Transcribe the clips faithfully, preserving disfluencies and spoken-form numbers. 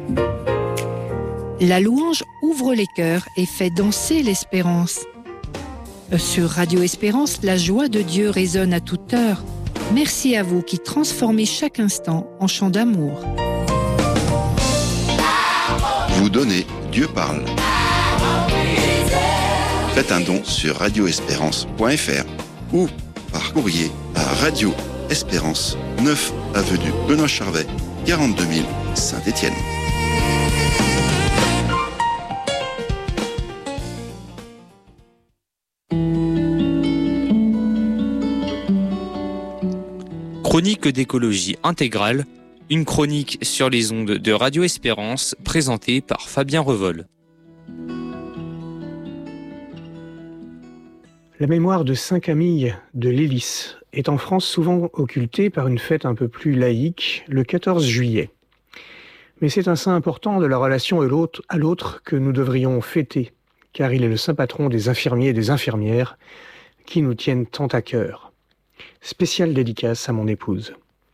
La louange ouvre les cœurs et fait danser l'espérance. Sur Radio Espérance, la joie de Dieu résonne à toute heure. Merci à vous qui transformez chaque instant en chant d'amour. Vous donnez, Dieu parle. Faites un don sur radio espérance point f r ou par courrier à Radio Espérance, neuf avenue Benoît Charvet, quarante-deux mille, Saint-Étienne. Chronique d'écologie intégrale, une chronique sur les ondes de Radio Espérance présentée par Fabien Revol. La mémoire de Saint Camille de Lélis est en France souvent occultée par une fête un peu plus laïque, le quatorze juillet. Mais c'est un saint important de la relation à l'autre que nous devrions fêter, car il est le saint patron des infirmiers et des infirmières qui nous tiennent tant à cœur. Spéciale dédicace à mon épouse.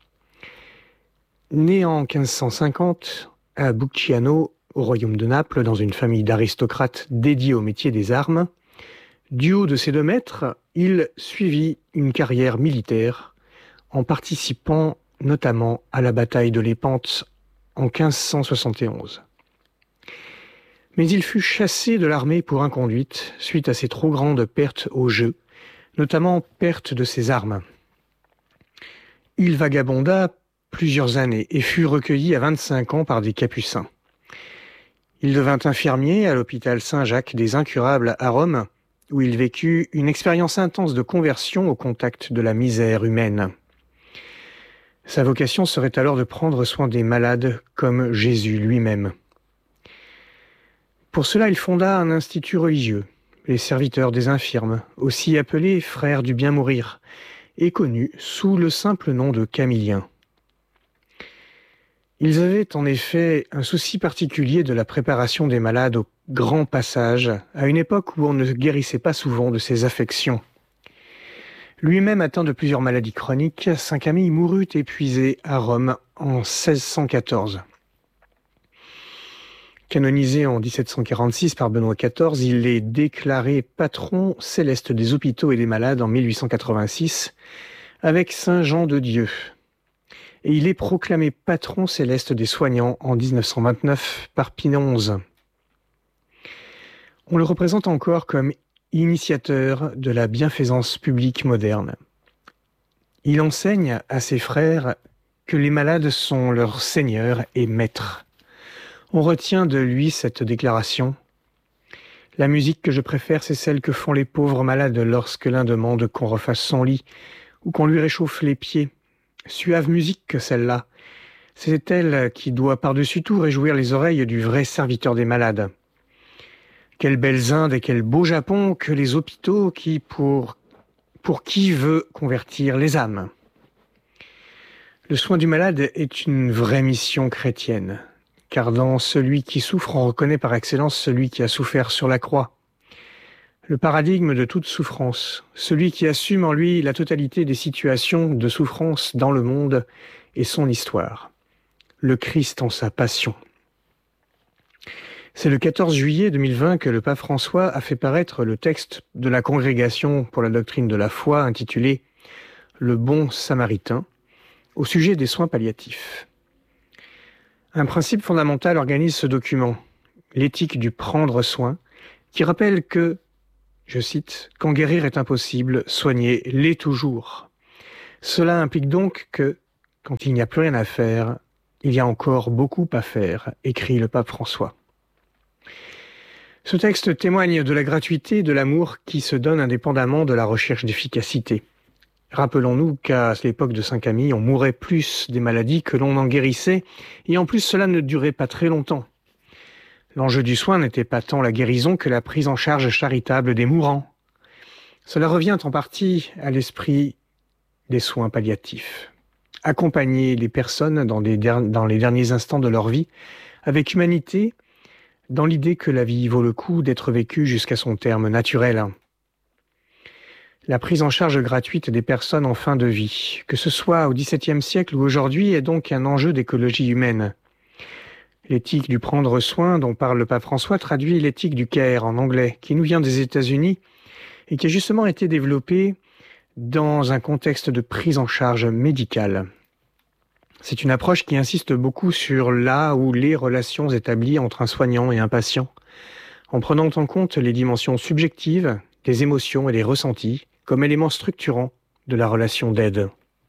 Né en quinze cent cinquante à Bucciano, au royaume de Naples, dans une famille d'aristocrates dédiés au métier des armes, du haut de ses deux maîtres, il suivit une carrière militaire en participant notamment à la bataille de Lépante en quinze cent soixante et onze. Mais il fut chassé de l'armée pour inconduite suite à ses trop grandes pertes au jeu, notamment perte de ses armes. Il vagabonda plusieurs années et fut recueilli à vingt-cinq ans par des capucins. Il devint infirmier à l'hôpital Saint-Jacques des Incurables à Rome, où il vécut une expérience intense de conversion au contact de la misère humaine. Sa vocation serait alors de prendre soin des malades comme Jésus lui-même. Pour cela, il fonda un institut religieux, les serviteurs des infirmes, aussi appelés frères du bien mourir, et connus sous le simple nom de Camiliens. Ils avaient en effet un souci particulier de la préparation des malades au grand passage, à une époque où on ne guérissait pas souvent de ses affections. Lui-même atteint de plusieurs maladies chroniques, Saint Camille mourut épuisé à Rome en seize cent quatorze. Canonisé en dix-sept cent quarante-six par Benoît quatorze, il est déclaré patron céleste des hôpitaux et des malades en mille huit cent quatre-vingt-six avec Saint Jean de Dieu. Et il est proclamé patron céleste des soignants en dix-neuf cent vingt-neuf par Pie onze. On le représente encore comme initiateur de la bienfaisance publique moderne. Il enseigne à ses frères que les malades sont leurs seigneurs et maîtres. On retient de lui cette déclaration : « La musique que je préfère, c'est celle que font les pauvres malades lorsque l'un demande qu'on refasse son lit ou qu'on lui réchauffe les pieds. Suave musique que celle-là. C'est elle qui doit par-dessus tout réjouir les oreilles du vrai serviteur des malades. Quelles belles Indes et quel beau Japon que les hôpitaux qui pour, pour qui veut convertir les âmes. » Le soin du malade est une vraie mission chrétienne, car dans celui qui souffre, on reconnaît par excellence celui qui a souffert sur la croix. Le paradigme de toute souffrance, celui qui assume en lui la totalité des situations de souffrance dans le monde et son histoire. Le Christ en sa passion. C'est le quatorze juillet deux mille vingt que le pape François a fait paraître le texte de la Congrégation pour la doctrine de la foi intitulé « Le bon samaritain » au sujet des soins palliatifs. Un principe fondamental organise ce document, l'éthique du prendre soin, qui rappelle que, je cite, « quand guérir est impossible, soigner l'est toujours ». Cela implique donc que, quand il n'y a plus rien à faire, il y a encore beaucoup à faire, écrit le pape François. Ce texte témoigne de la gratuité et de l'amour qui se donne indépendamment de la recherche d'efficacité. Rappelons-nous qu'à l'époque de Saint Camille, on mourait plus des maladies que l'on en guérissait, et en plus cela ne durait pas très longtemps. L'enjeu du soin n'était pas tant la guérison que la prise en charge charitable des mourants. Cela revient en partie à l'esprit des soins palliatifs. Accompagner les personnes dans, des der- dans les derniers instants de leur vie avec humanité, dans l'idée que la vie vaut le coup d'être vécue jusqu'à son terme naturel. La prise en charge gratuite des personnes en fin de vie, que ce soit au dix-septième siècle ou aujourd'hui, est donc un enjeu d'écologie humaine. L'éthique du prendre soin dont parle le pape François traduit l'éthique du care en anglais, qui nous vient des États-Unis et qui a justement été développée dans un contexte de prise en charge médicale. C'est une approche qui insiste beaucoup sur la ou les relations établies entre un soignant et un patient, en prenant en compte les dimensions subjectives, des émotions et des ressentis, comme éléments structurants de la relation d'aide.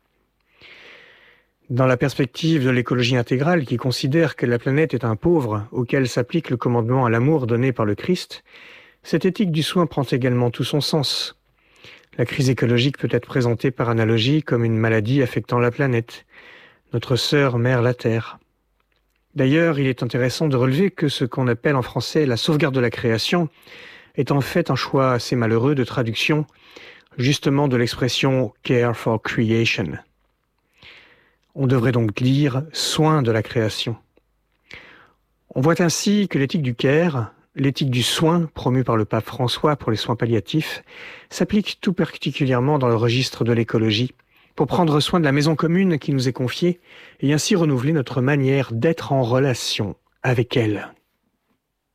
Dans la perspective de l'écologie intégrale qui considère que la planète est un pauvre auquel s'applique le commandement à l'amour donné par le Christ, cette éthique du soin prend également tout son sens. La crise écologique peut être présentée par analogie comme une maladie affectant la planète, notre sœur mère la Terre. D'ailleurs, il est intéressant de relever que ce qu'on appelle en français la sauvegarde de la création est en fait un choix assez malheureux de traduction, justement de l'expression « care for creation ». On devrait donc lire « soin de la création ». On voit ainsi que l'éthique du care, l'éthique du soin promue par le pape François pour les soins palliatifs, s'applique tout particulièrement dans le registre de l'écologie, pour prendre soin de la maison commune qui nous est confiée et ainsi renouveler notre manière d'être en relation avec elle.